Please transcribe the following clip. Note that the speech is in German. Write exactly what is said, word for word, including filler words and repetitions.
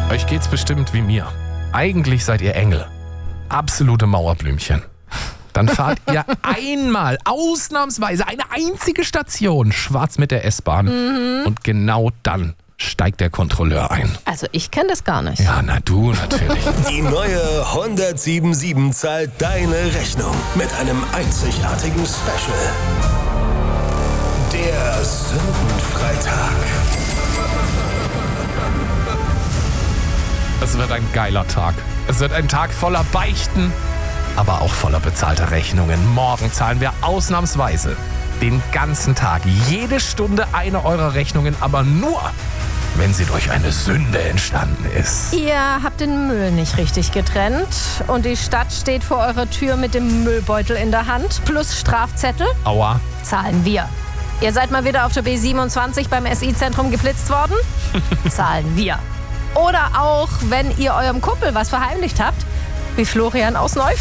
Euch geht's bestimmt wie mir. Eigentlich seid ihr Engel. Absolute Mauerblümchen. Dann fahrt ihr einmal, ausnahmsweise, eine einzige Station schwarz mit der S-Bahn. Mhm. Und genau dann steigt der Kontrolleur ein. Also ich kenne das gar nicht. Ja, na du natürlich. Die neue hundertsiebenundsieben zahlt deine Rechnung mit einem einzigartigen Special. Der Sündenfreitag. Es wird ein geiler Tag. Es wird ein Tag voller Beichten, aber auch voller bezahlter Rechnungen. Morgen zahlen wir ausnahmsweise den ganzen Tag, jede Stunde eine eurer Rechnungen, aber nur, wenn sie durch eine Sünde entstanden ist. Ihr habt den Müll nicht richtig getrennt und die Stadt steht vor eurer Tür mit dem Müllbeutel in der Hand plus Strafzettel. Aua. Zahlen wir. Ihr seid mal wieder auf der B siebenundzwanzig beim S I-Zentrum geblitzt worden. Zahlen wir. Oder auch, wenn ihr eurem Kumpel was verheimlicht habt, wie Florian aus Neufeld.